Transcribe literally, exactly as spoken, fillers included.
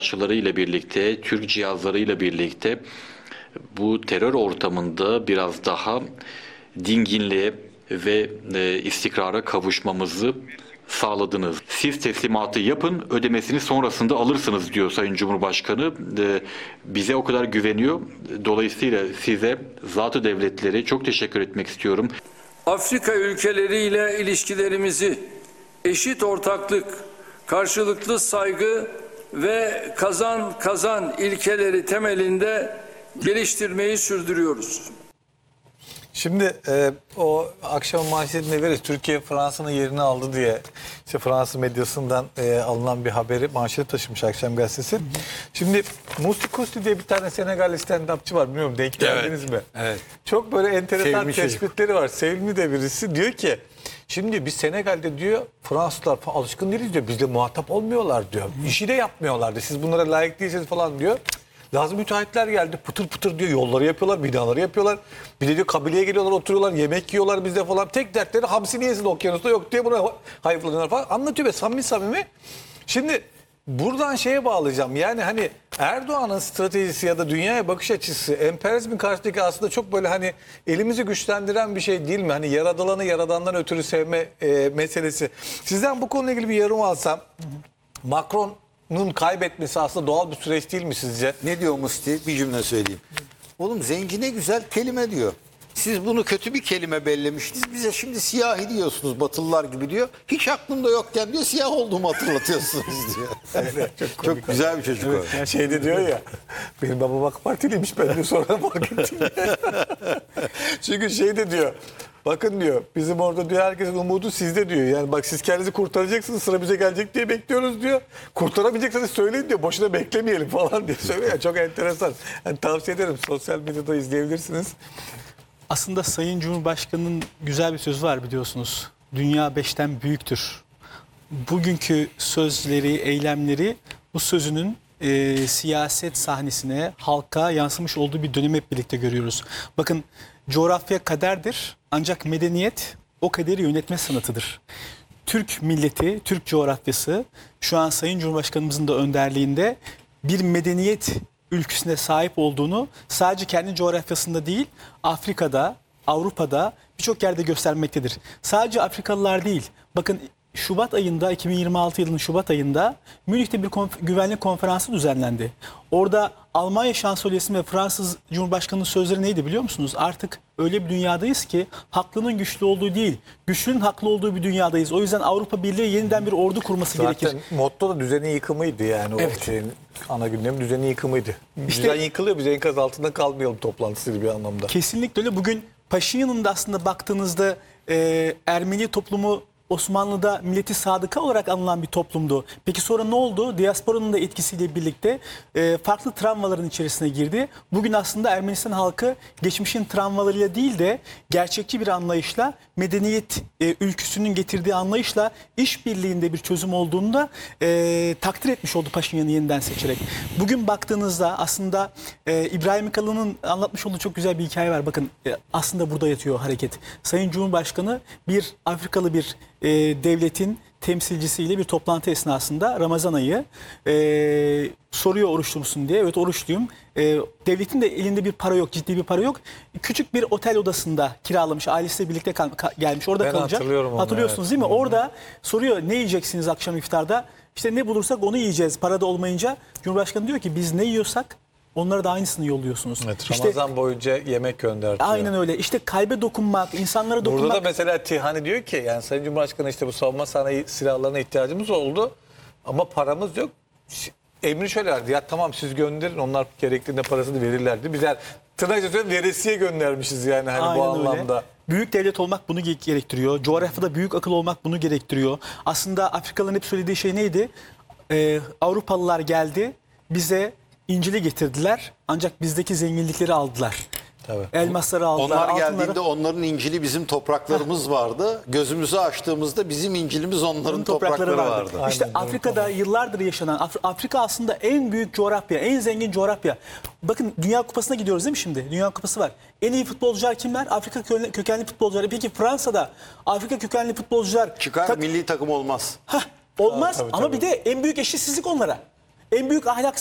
ile birlikte, Türk cihazlarıyla birlikte bu terör ortamında biraz daha dinginliğe ve e, istikrara kavuşmamızı sağladınız. Siz teslimatı yapın, ödemesini sonrasında alırsınız diyor Sayın Cumhurbaşkanı. E, bize o kadar güveniyor. Dolayısıyla size zat-ı devletleri çok teşekkür etmek istiyorum. Afrika ülkeleriyle ilişkilerimizi eşit ortaklık, karşılıklı saygı ve kazan kazan ilkeleri temelinde geliştirmeyi sürdürüyoruz. Şimdi e, o akşam manşetine veririz. Türkiye Fransa'nın yerini aldı diye işte Fransız medyasından e, alınan bir haberi manşete taşımış Akşam Gazetesi. Hı hı. Şimdi Musti Kusti diye bir tane Senegalli stand-upçı var. Bilmiyorum denk geldiniz evet. mi? Evet. Çok böyle enteresan Sevimli tespitleri çocuk. var. Sevimli de birisi. Diyor ki şimdi biz Senegal'de diyor Fransızlar alışkın değiliz diyor. Bizle muhatap olmuyorlar diyor. Hı. İşi de yapmıyorlardı. Siz bunlara layık değilsiniz falan diyor. Lazım müteahhitler geldi pıtır pıtır diyor yolları yapıyorlar, binaları yapıyorlar. Bir de diyor kabileye geliyorlar oturuyorlar yemek yiyorlar bizde falan. Tek dertleri hamsi niyesin okyanusta yok diye buna hayıflanıyorlar falan. Anlatıyor ve samimi samimi. Şimdi buradan şeye bağlayacağım yani hani Erdoğan'ın stratejisi ya da dünyaya bakış açısı emperyalizmin karşısındaki aslında çok böyle hani elimizi güçlendiren bir şey değil mi? Hani yaradılanı yaradandan ötürü sevme e, meselesi. Sizden bu konuyla ilgili bir yorum alsam. Macron Nun kaybetmesi aslında doğal bir süreç değil mi sizce? Ne diyor Musti? Bir cümle söyleyeyim. Oğlum zenci ne güzel kelime diyor. Siz bunu kötü bir kelime bellemiştiniz. Bize şimdi siyahi diyorsunuz Batılılar gibi diyor. Hiç aklımda yokken diyor siyah olduğumu hatırlatıyorsunuz diyor. Evet, çok, çok güzel bir çocuk evet, o. Yani şeyde diyor ya benim babam AK Partiliymiş ben de sonra fark ettim. Çünkü şeyde diyor bakın diyor bizim orada diyor herkesin umudu sizde diyor. Yani bak siz kendinizi kurtaracaksınız sıra bize gelecek diye bekliyoruz diyor. Kurtaramayacaksanız söyleyin diyor. Boşuna beklemeyelim falan diye söylüyor. Çok enteresan. Yani tavsiye ederim sosyal medyada izleyebilirsiniz. Aslında Sayın Cumhurbaşkanı'nın güzel bir sözü var biliyorsunuz. Dünya beşten büyüktür. Bugünkü sözleri, eylemleri bu sözünün e, siyaset sahnesine, halka yansımış olduğu bir dönemi hep birlikte görüyoruz. Bakın coğrafya kaderdir ancak medeniyet o kaderi yönetme sanatıdır. Türk milleti, Türk coğrafyası şu an Sayın Cumhurbaşkanımızın da önderliğinde bir medeniyet ülküsüne sahip olduğunu sadece kendi coğrafyasında değil Afrika'da, Avrupa'da birçok yerde göstermektedir. Sadece Afrikalılar değil. Bakın Şubat ayında iki bin yirmi altı yılının Şubat ayında Münih'te bir konf güvenlik konferansı düzenlendi. Orada Almanya Şansölyesi ve Fransız Cumhurbaşkanı'nın sözleri neydi biliyor musunuz? Artık öyle bir dünyadayız ki haklının güçlü olduğu değil, güçlünün haklı olduğu bir dünyadayız. O yüzden Avrupa Birliği yeniden bir ordu kurması Zaten gerekir. Zaten motto da düzenin yıkımıydı yani o evet. şeyin ana gündemi düzenin yıkımıydı. İşte, Düzen yıkılıyor biz enkaz altında kalmayalım toplantısıydı bir anlamda. Kesinlikle öyle. Bugün Paşinyan'ın da aslında baktığınızda e, Ermeni toplumu Osmanlı'da milleti sadıka olarak anılan bir toplumdu. Peki sonra ne oldu? Diasporanın da etkisiyle birlikte e, farklı travmaların içerisine girdi. Bugün aslında Ermenistan halkı geçmişin travmalarıyla değil de gerçekçi bir anlayışla, medeniyet e, ülküsünün getirdiği anlayışla işbirliğinde bir çözüm olduğunu da e, takdir etmiş oldu Paşinyan'ı yeniden seçerek. Bugün baktığınızda aslında e, İbrahim Kalın'ın anlatmış olduğu çok güzel bir hikaye var. Bakın e, aslında burada yatıyor hareket. Sayın Cumhurbaşkanı bir Afrikalı bir E, devletin temsilcisiyle bir toplantı esnasında Ramazan ayı e, soruyor oruçlu musun diye. Evet oruçluyum. E, devletin de elinde bir para yok, ciddi bir para yok. Küçük bir otel odasında kiralamış, ailesiyle birlikte gelmiş. Orada ben kalacak. Hatırlıyorum onu, Hatırlıyorsunuz evet. değil mi? Orada soruyor ne yiyeceksiniz akşam iftarda? İşte ne bulursak onu yiyeceğiz. Para da olmayınca Cumhurbaşkanı diyor ki biz ne yiyorsak onlara da aynısını yolluyorsunuz. Evet, işte, Ramazan boyunca yemek gönderdi. Aynen öyle. İşte kalbe dokunmak, insanlara dokunmak. Burada da mesela Tihani diyor ki yani Sayın Cumhurbaşkanı işte bu savunma sanayi silahlarına ihtiyacımız oldu ama paramız yok. Emri şöyle verdi ya tamam siz gönderin onlar gerektiğinde parasını verirlerdi. Bizler tırnak içinde veresiye göndermişiz yani hani Aynen bu anlamda. Öyle. Büyük devlet olmak bunu gerektiriyor. Coğrafyada büyük akıl olmak bunu gerektiriyor. Aslında Afrikalıların hep söylediği şey neydi? Ee, Avrupalılar geldi bize İncil'i getirdiler ancak bizdeki zenginlikleri aldılar. Tabii. Elmasları aldılar. Onlar altınları... geldiğinde onların İncil'i bizim topraklarımız vardı. Gözümüzü açtığımızda bizim İncil'imiz onların Onun toprakları, toprakları vardı. vardı. İşte Aynen, Afrika'da tamam. yıllardır yaşanan, Af Afrika aslında en büyük coğrafya, en zengin coğrafya. Bakın Dünya Kupası'na gidiyoruz değil mi şimdi? Dünya Kupası var. En iyi futbolcular kimler? Afrika kökenli futbolcular. Peki Fransa'da Afrika kökenli futbolcular... Çıkar tak... milli takım olmaz. Heh, olmaz Aa, tabii, ama tabii. bir de en büyük eşitsizlik onlara. En büyük ahlak